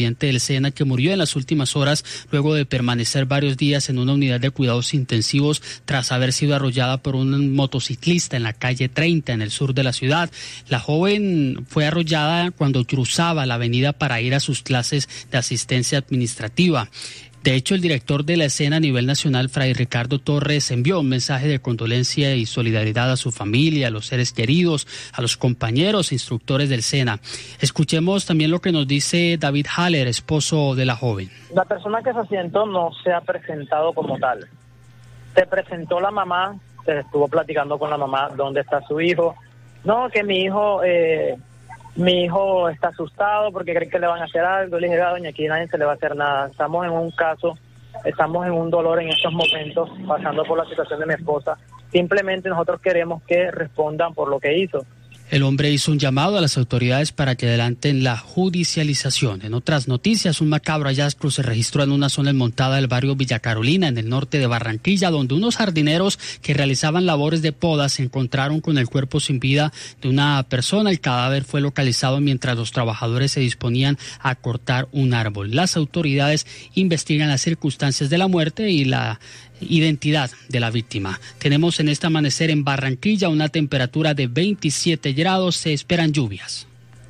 del SENA, que murió en las últimas horas luego de permanecer varios días en una unidad de cuidados intensivos tras haber sido arrollada por un motociclista en la calle 30 en el sur de la ciudad. La joven fue arrollada cuando cruzaba la avenida para ir a sus clases de asistencia administrativa. De hecho, el director de la SENA a nivel nacional, Fray Ricardo Torres, envió un mensaje de condolencia y solidaridad a su familia, a los seres queridos, a los compañeros instructores del SENA. Escuchemos también lo que nos dice David Haller, esposo de la joven. La persona que se accidentó no se ha presentado como tal. Se presentó la mamá, se estuvo platicando con la mamá dónde está su hijo. No, que mi hijo está asustado porque cree que le van a hacer algo. Le dije, doña, aquí nadie se le va a hacer nada. Estamos en un dolor en estos momentos, pasando por la situación de mi esposa. Simplemente nosotros queremos que respondan por lo que hizo. El hombre hizo un llamado a las autoridades para que adelanten la judicialización. En otras noticias, un macabro hallazgo se registró en una zona enmontada del barrio Villa Carolina, en el norte de Barranquilla, donde unos jardineros que realizaban labores de poda se encontraron con el cuerpo sin vida de una persona. El cadáver fue localizado mientras los trabajadores se disponían a cortar un árbol. Las autoridades investigan las circunstancias de la muerte y la identidad de la víctima. Tenemos en este amanecer en Barranquilla una temperatura de 27 grados, se esperan lluvias.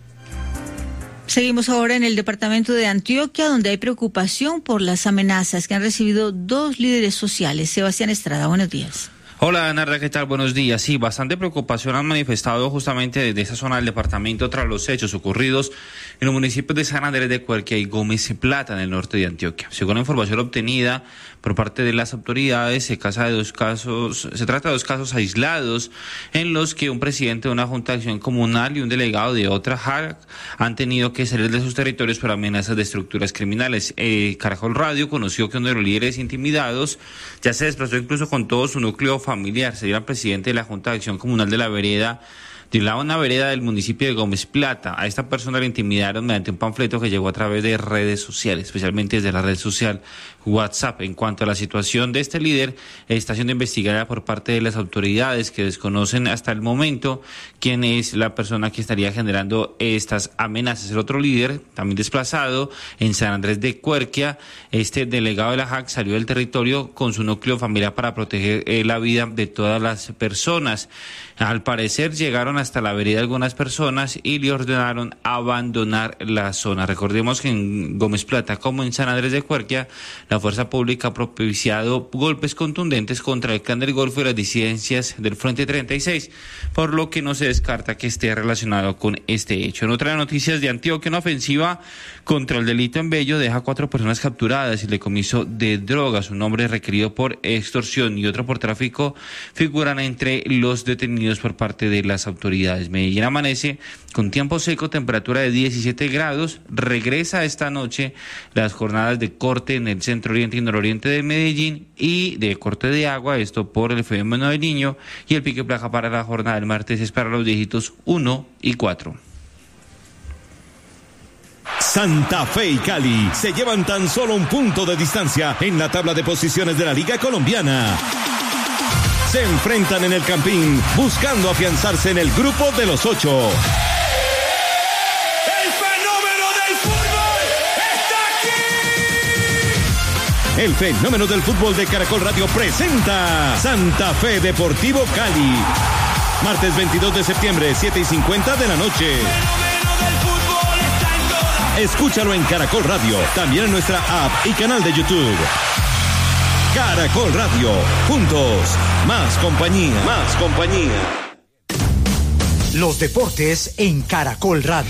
Seguimos ahora en el departamento de Antioquia, donde hay preocupación por las amenazas que han recibido 2 líderes sociales. Sebastián Estrada, buenos días. Hola, Narda, ¿qué tal? Buenos días. Sí, bastante preocupación han manifestado justamente desde esa zona del departamento tras los hechos ocurridos en los municipios de San Andrés de Cuerquia y Gómez Plata, en el norte de Antioquia. Según la información obtenida por parte de las autoridades, se trata de dos casos aislados en los que un presidente de una junta de acción comunal y un delegado de otra JAC han tenido que salir de sus territorios por amenazas de estructuras criminales. Caracol Radio conoció que uno de los líderes intimidados ya se desplazó incluso con todo su núcleo familiar. Sería el presidente de la Junta de Acción Comunal de la vereda, una vereda del municipio de Gómez Plata. A esta persona le intimidaron mediante un panfleto que llegó a través de redes sociales, especialmente desde la red social WhatsApp. En cuanto a la situación de este líder, está siendo investigada por parte de las autoridades, que desconocen hasta el momento quién es la persona que estaría generando estas amenazas. El otro líder, también desplazado en San Andrés de Cuerquia, este delegado de la JAC salió del territorio con su núcleo familiar para proteger la vida de todas las personas. Al parecer llegaron hasta la vereda algunas personas y le ordenaron abandonar la zona. Recordemos que en Gómez Plata, como en San Andrés de Cuerquia, la fuerza pública ha propiciado golpes contundentes contra el Clan del Golfo y las disidencias del Frente 36, por lo que no se descarta que esté relacionado con este hecho. En otras noticias de Antioquia, una ofensiva contra el delito en Bello deja 4 personas capturadas y el decomiso de drogas. Un hombre requerido por extorsión y otro por tráfico figuran entre los detenidos por parte de las autoridades. Medellín amanece con tiempo seco, temperatura de 17 grados. Regresa esta noche las jornadas de corte en el centro oriente y nororiente de Medellín y de corte de agua, esto por el fenómeno del Niño, y el pico y placa para la jornada del martes es para los dígitos 1 y 4. Santa Fe y Cali se llevan tan solo un punto de distancia en la tabla de posiciones de la Liga Colombiana. Se enfrentan en el Campín buscando afianzarse en el grupo de los 8. ¡El fenómeno del fútbol está aquí! El fenómeno del fútbol de Caracol Radio presenta Santa Fe Deportivo Cali. Martes 22 de septiembre, 7:50 de la noche. Escúchalo en Caracol Radio, también en nuestra app y canal de YouTube. Caracol Radio, juntos, más compañía. Los deportes en Caracol Radio.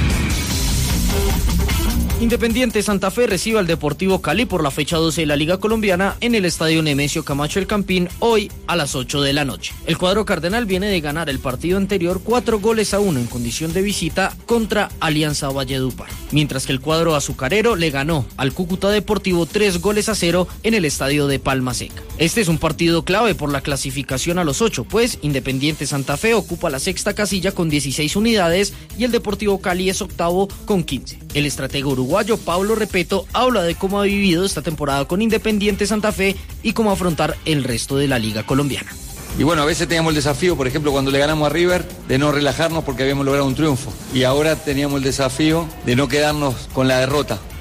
Independiente Santa Fe recibe al Deportivo Cali por la fecha 12 de la Liga Colombiana en el Estadio Nemesio Camacho El Campín, hoy a las 8 de la noche. El cuadro cardenal viene de ganar el partido anterior 4-1 en condición de visita contra Alianza Valledupar, mientras que el cuadro azucarero le ganó al Cúcuta Deportivo 3-0 en el estadio de Palma Seca. Este es un partido clave por la clasificación a los 8, pues Independiente Santa Fe ocupa la sexta casilla con 16 unidades y el Deportivo Cali es octavo con 15. El estratega uruguayo Pablo Repeto habla de cómo ha vivido esta temporada con Independiente Santa Fe y cómo afrontar el resto de la Liga Colombiana. Y bueno, a veces teníamos el desafío, por ejemplo, cuando le ganamos a River, de no relajarnos porque habíamos logrado un triunfo. Y ahora teníamos el desafío de no quedarnos con la derrota.